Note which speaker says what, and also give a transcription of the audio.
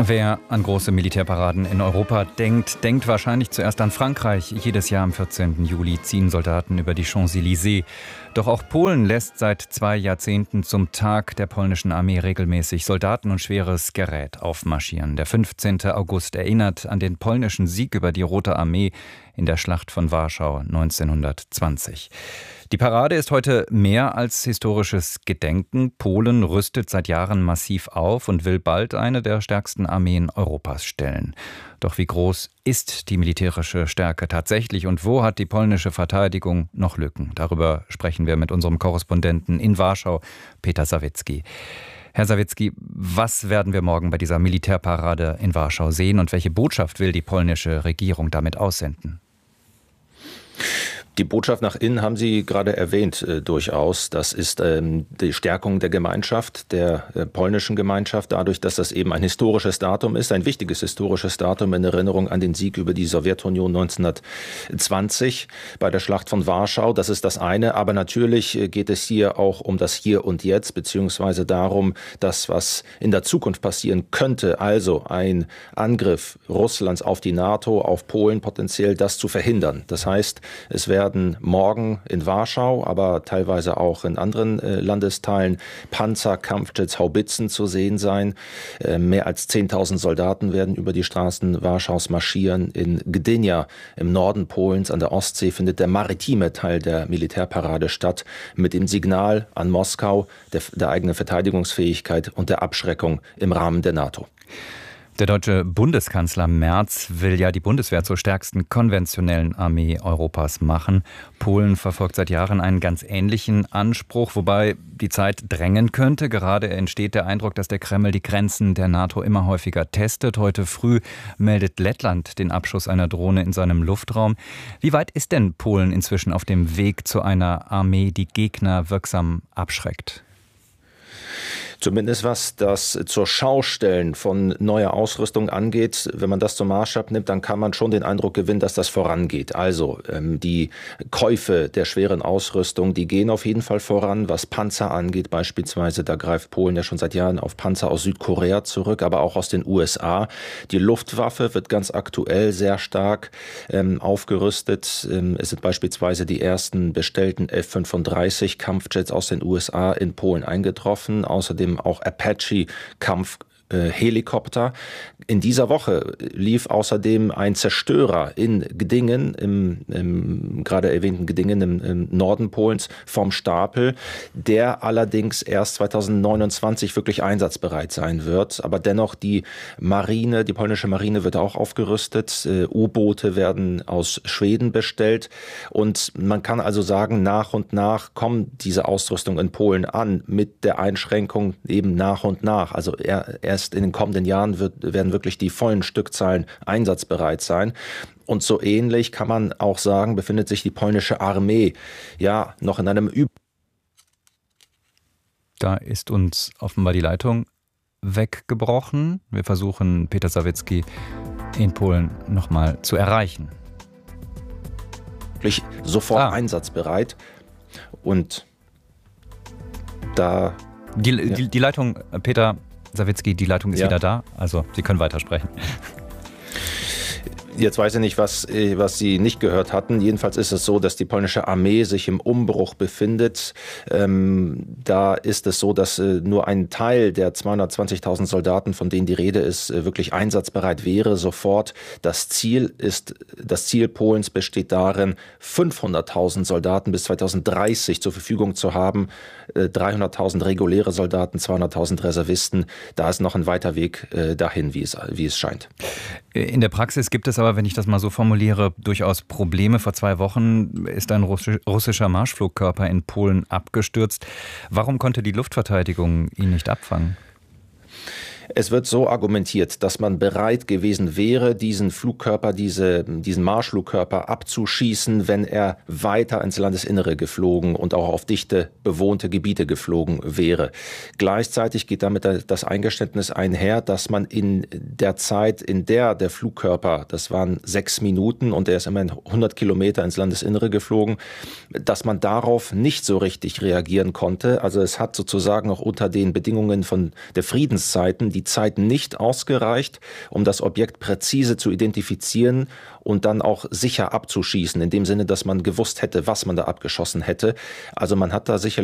Speaker 1: Wer an große Militärparaden in Europa denkt, denkt wahrscheinlich zuerst an Frankreich. Jedes Jahr am 14. Juli ziehen Soldaten über die Champs-Élysées. Doch auch Polen lässt seit 2 Jahrzehnten zum Tag der polnischen Armee regelmäßig Soldaten und schweres Gerät aufmarschieren. Der 15. August erinnert an den polnischen Sieg über die Rote Armee in der Schlacht von Warschau 1920. Die Parade ist heute mehr als historisches Gedenken. Polen rüstet seit Jahren massiv auf und will bald eine der stärksten Armeen Europas stellen. Doch wie groß ist die militärische Stärke tatsächlich und wo hat die polnische Verteidigung noch Lücken? Darüber sprechen wir mit unserem Korrespondenten in Warschau, Peter Sawicki. Herr Sawicki, was werden wir morgen bei dieser Militärparade in Warschau sehen und welche Botschaft will die polnische Regierung damit aussenden?
Speaker 2: Die Botschaft nach innen haben Sie gerade erwähnt, durchaus. Das ist die Stärkung der Gemeinschaft, der polnischen Gemeinschaft, dadurch, dass das eben ein historisches Datum ist, ein wichtiges historisches Datum in Erinnerung an den Sieg über die Sowjetunion 1920 bei der Schlacht von Warschau. Das ist das eine. Aber natürlich geht es hier auch um das Hier und Jetzt, beziehungsweise darum, dass was in der Zukunft passieren könnte, also ein Angriff Russlands auf die NATO, auf Polen potenziell, das zu verhindern. Das heißt, es werden morgen in Warschau, aber teilweise auch in anderen Landesteilen Panzer, Kampfjets, Haubitzen zu sehen sein. Mehr als 10.000 Soldaten werden über die Straßen Warschaus marschieren. In Gdynia im Norden Polens an der Ostsee findet der maritime Teil der Militärparade statt, mit dem Signal an Moskau der eigenen Verteidigungsfähigkeit und der Abschreckung im Rahmen der NATO.
Speaker 1: Der deutsche Bundeskanzler Merz will ja die Bundeswehr zur stärksten konventionellen Armee Europas machen. Polen verfolgt seit Jahren einen ganz ähnlichen Anspruch, wobei die Zeit drängen könnte. Gerade entsteht der Eindruck, dass der Kreml die Grenzen der NATO immer häufiger testet. Heute früh meldet Lettland den Abschuss einer Drohne in seinem Luftraum. Wie weit ist denn Polen inzwischen auf dem Weg zu einer Armee, die Gegner wirksam abschreckt?
Speaker 2: Zumindest was das zur Schaustellen von neuer Ausrüstung angeht, wenn man das zum Maßstab nimmt, dann kann man schon den Eindruck gewinnen, dass das vorangeht. Also die Käufe der schweren Ausrüstung, die gehen auf jeden Fall voran. Was Panzer angeht beispielsweise, da greift Polen ja schon seit Jahren auf Panzer aus Südkorea zurück, aber auch aus den USA. Die Luftwaffe wird ganz aktuell sehr stark aufgerüstet. Es sind beispielsweise die ersten bestellten F-35 Kampfjets aus den USA in Polen eingetroffen. Außerdem auch Apache-Kampfhelikopter. In dieser Woche lief außerdem ein Zerstörer in Gdynia, im gerade erwähnten Gdynia im Norden Polens, vom Stapel, der allerdings erst 2029 wirklich einsatzbereit sein wird. Aber dennoch die polnische Marine wird auch aufgerüstet. U-Boote werden aus Schweden bestellt. Und man kann also sagen, nach und nach kommt diese Ausrüstung in Polen an, mit der Einschränkung eben nach und nach. Also erst in den kommenden Jahren werden wirklich die vollen Stückzahlen einsatzbereit sein. Und so ähnlich kann man auch sagen, befindet sich die polnische Armee ja noch in einem
Speaker 1: Da ist uns offenbar die Leitung weggebrochen. Wir versuchen, Peter Sawicki in Polen nochmal zu erreichen.
Speaker 2: Sofort einsatzbereit. Und da...
Speaker 1: Die Leitung, Peter Sawicki, die Leitung ist wieder da. Also Sie können weitersprechen.
Speaker 2: Jetzt weiß ich nicht, was Sie nicht gehört hatten. Jedenfalls ist es so, dass die polnische Armee sich im Umbruch befindet. Da ist es so, dass nur ein Teil der 220.000 Soldaten, von denen die Rede ist, wirklich einsatzbereit wäre sofort. Das Ziel Polens besteht darin, 500.000 Soldaten bis 2030 zur Verfügung zu haben. 300.000 reguläre Soldaten, 200.000 Reservisten. Da ist noch ein weiter Weg dahin, wie es scheint.
Speaker 1: In der Praxis gibt es aber, wenn ich das mal so formuliere, durchaus Probleme. Vor 2 Wochen ist ein russischer Marschflugkörper in Polen abgestürzt. Warum konnte die Luftverteidigung ihn nicht abfangen?
Speaker 2: Es wird so argumentiert, dass man bereit gewesen wäre, diesen Flugkörper, diesen Marschflugkörper abzuschießen, wenn er weiter ins Landesinnere geflogen und auch auf dichte bewohnte Gebiete geflogen wäre. Gleichzeitig geht damit das Eingeständnis einher, dass man in der Zeit, in der Flugkörper, das waren 6 Minuten und er ist immerhin 100 Kilometer ins Landesinnere geflogen, dass man darauf nicht so richtig reagieren konnte. Also es hat sozusagen auch unter den Bedingungen von der Friedenszeiten, die die Zeit nicht ausgereicht, um das Objekt präzise zu identifizieren und dann auch sicher abzuschießen, in dem Sinne, dass man gewusst hätte, was man da abgeschossen hätte. Also man hat da sicherlich